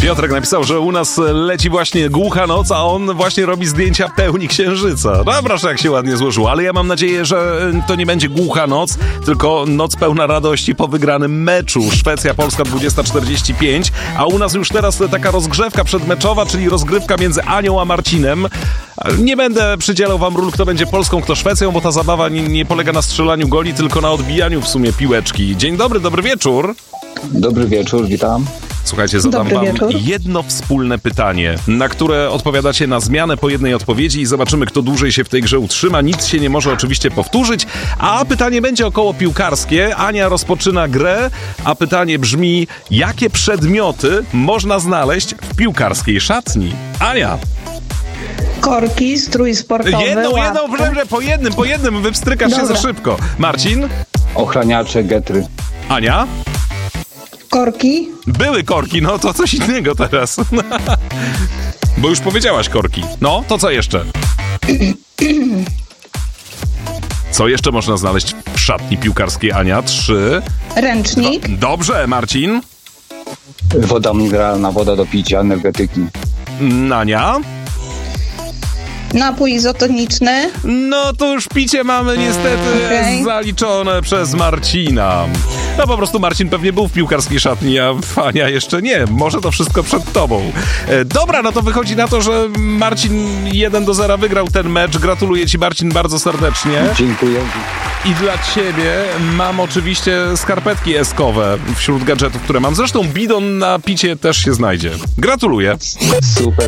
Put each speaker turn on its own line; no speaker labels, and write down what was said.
Piotrek napisał, że u nas leci właśnie głucha noc, a on właśnie robi zdjęcia pełni księżyca. No proszę, jak się ładnie złożyło, ale ja mam nadzieję, że to nie będzie głucha noc, tylko noc pełna radości po wygranym meczu. Szwecja-Polska 20:45, a u nas już teraz taka rozgrzewka przedmeczowa, czyli rozgrywka między Anią a Marcinem. Nie będę przydzielał wam ról, kto będzie Polską, kto Szwecją, bo ta zabawa nie polega na strzelaniu goli, tylko na odbijaniu w sumie piłeczki. Dzień dobry, dobry wieczór.
Dobry wieczór, witam.
Słuchajcie, zadam wam jedno wspólne pytanie, na które odpowiadacie na zmianę po jednej odpowiedzi i zobaczymy, kto dłużej się w tej grze utrzyma. Nic się nie może oczywiście powtórzyć, a pytanie będzie około piłkarskie. Ania rozpoczyna grę, a pytanie brzmi: jakie przedmioty można znaleźć w piłkarskiej szatni? Ania.
Korki, strój sportowy,
Jedną, proszę, po jednym, wypstrykasz się za szybko. Marcin?
Ochraniacze, getry.
Ania?
Korki.
Były korki, no to coś innego teraz. Bo już powiedziałaś korki. No, to co jeszcze? Co jeszcze można znaleźć w szatni piłkarskiej, Ania? 3.
Ręcznik.
Dobrze, Marcin?
Woda mineralna, woda do picia, energetyki.
Ania?
Napój izotoniczny.
No to już picie mamy niestety zaliczone przez Marcina. No po prostu Marcin pewnie był w piłkarskiej szatni, a Ania jeszcze nie. Może to wszystko przed tobą. Dobra, no to wychodzi na to, że Marcin 1-0 wygrał ten mecz. Gratuluję ci, Marcin, bardzo serdecznie.
Dziękuję.
I dla ciebie mam oczywiście skarpetki eskowe wśród gadżetów, które mam. Zresztą bidon na picie też się znajdzie. Gratuluję.
Super.